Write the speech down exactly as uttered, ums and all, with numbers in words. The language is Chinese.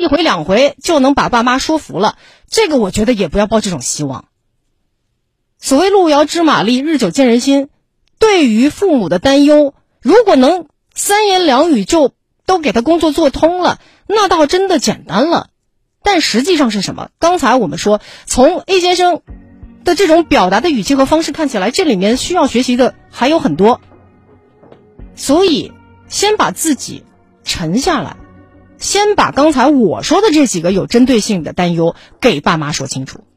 回两回就能把爸妈说服了，这个我觉得也不要抱这种希望。所谓路遥知马力，日久见人心，对于父母的担忧，如果能三言两语就都给他工作做通了，那倒真的简单了。但实际上是什么？刚才我们说，从 A 先生的这种表达的语气和方式看起来，这里面需要学习的还有很多。所以先把自己沉下来，先把刚才我说的这几个有针对性的担忧给爸妈说清楚。